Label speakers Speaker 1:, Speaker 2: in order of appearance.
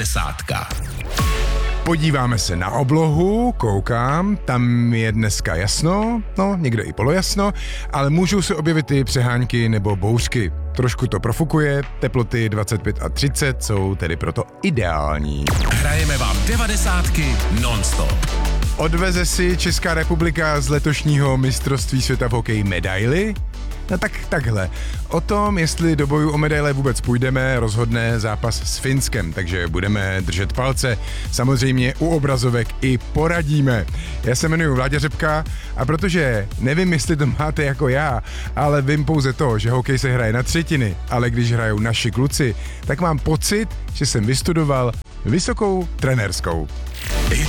Speaker 1: Desátka.
Speaker 2: Podíváme se na oblohu, koukám, tam je dneska jasno, no někde i polojasno, ale můžou se objevit i přehánky nebo bouřky. Trošku to profukuje, teploty 25 a 30 jsou tedy proto ideální.
Speaker 1: Hrajeme vám devadesátky non-stop.
Speaker 2: Odveze si Česká republika z letošního mistrovství světa v hokeji medaily? No tak takhle. O tom, jestli do boju o medaile vůbec půjdeme, rozhodne zápas s Finskem, takže budeme držet palce. Samozřejmě u obrazovek i poradíme. Já se jmenuji Vláďa Řepka a protože nevím, jestli to máte jako já, ale vím pouze to, že hokej se hraje na třetiny, ale když hrajou naši kluci, tak mám pocit, že jsem vystudoval vysokou trenérskou.